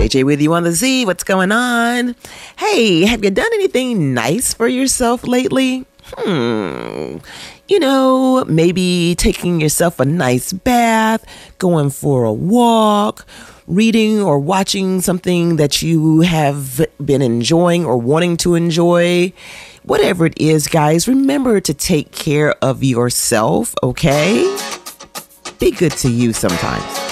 JJ with you on the Z. What's going on? Hey, have you done anything nice for yourself lately? Maybe taking yourself a nice bath, going for a walk, reading or watching something that you have been enjoying or wanting to enjoy. Whatever it is, guys, remember to take care of yourself, okay? Be good to you sometimes.